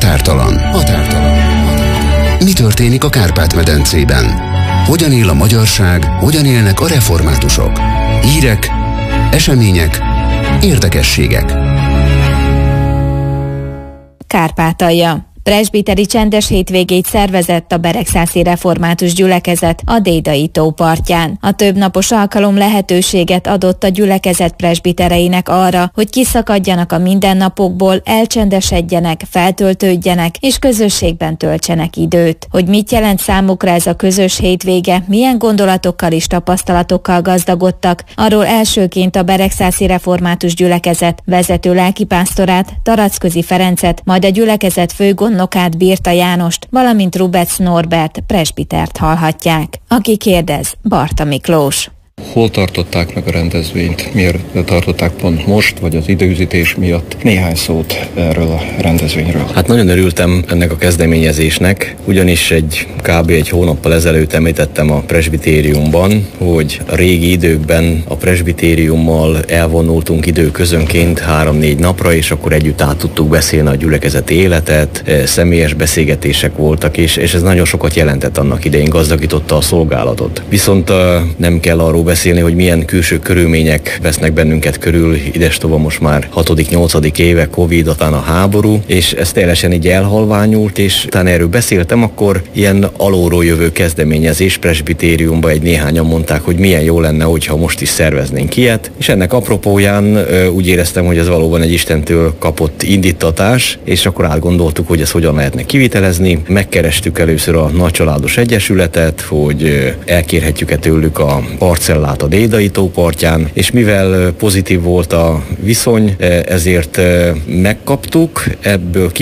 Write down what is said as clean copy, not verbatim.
Határtalan. Mi történik a Kárpát-medencében? Hogyan él a magyarság, hogyan élnek a reformátusok? Hírek, események, érdekességek. Kárpátalja. Presbiteri csendes hétvégét szervezett a Beregszászi Református Gyülekezet a Dédai-tó partján. A többnapos alkalom lehetőséget adott a gyülekezet presbitereinek arra, hogy kiszakadjanak a mindennapokból, elcsendesedjenek, feltöltődjenek és közösségben töltsenek időt. Hogy mit jelent számukra ez a közös hétvége, milyen gondolatokkal és tapasztalatokkal gazdagodtak, arról elsőként a Beregszászi Református Gyülekezet vezető lelkipásztorát, Taracközi Ferencet, majd a gyülekezet főgondnokát, Bírta Jánost, valamint Rubec Norbert presbitert hallhatják. Aki kérdez, Barta Miklós. Hol tartották meg a rendezvényt? Miért tartották pont most, vagy az időzítés miatt? Néhány szót erről a rendezvényről. Hát nagyon örültem ennek a kezdeményezésnek, ugyanis kb. egy hónappal ezelőtt említettem a presbitériumban, hogy a régi időkben a presbitériummal elvonultunk időközönként 3-4 napra, és akkor együtt át tudtuk beszélni a gyülekezeti életet, személyes beszélgetések voltak, és ez nagyon sokat jelentett annak idején, gazdagította a szolgálatot. Viszont nem kell arról beszélni, hogy milyen külső körülmények vesznek bennünket körül, idestova most már 6.-8. éve, Covid, utána a háború, és ez teljesen így elhalványult, és utána erről beszéltem, akkor ilyen alulról jövő kezdeményezés presbitériumban néhányan mondták, hogy milyen jó lenne, hogyha most is szerveznénk ilyet, és ennek apropóján úgy éreztem, hogy ez valóban egy Istentől kapott indítatás, és akkor átgondoltuk, hogy ezt hogyan lehetne kivitelezni. Megkerestük először a Nagycsaládos Egyesületet, hogy elkérhetjük-e tőlük a parcellát a Dédai-tó partján, és mivel pozitív volt a viszony, ezért megkaptuk, ebből